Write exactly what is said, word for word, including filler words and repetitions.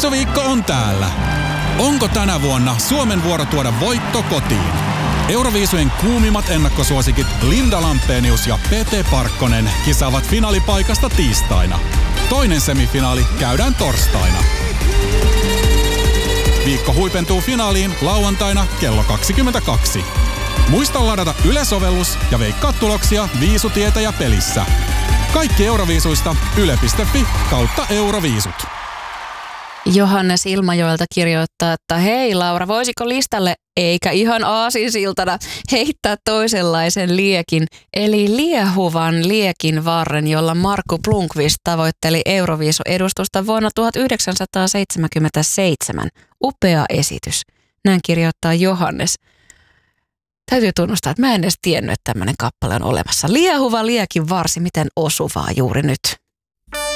Euroviisuviikko on täällä. Onko tänä vuonna Suomen vuoro tuoda voitto kotiin? Euroviisujen kuumimmat ennakkosuosikit Linda Lampenius ja Pete Parkkonen kisaavat finaalipaikasta tiistaina. Toinen semifinaali käydään torstaina. Viikko huipentuu finaaliin lauantaina kello kaksikymmentäkaksi. Muista ladata Yle-sovellus ja veikkaa tuloksia Viisutietä ja pelissä. Kaikki Euroviisuista yle piste fi kautta Euroviisut. Johannes Ilmajoelta kirjoittaa, että hei Laura, voisiko listalle eikä ihan aasinsiltana heittää toisenlaisen liekin, eli liehuvan liekin varren, jolla Markku Blomqvist tavoitteli Euroviisu-edustusta vuonna tuhatyhdeksänsataaseitsemänkymmentäseitsemän. Upea esitys. Näin kirjoittaa Johannes. Täytyy tunnustaa, että mä en edes tiennyt, että tämmöinen kappale on olemassa. Liehuva liekin varsi, miten osuvaa juuri nyt.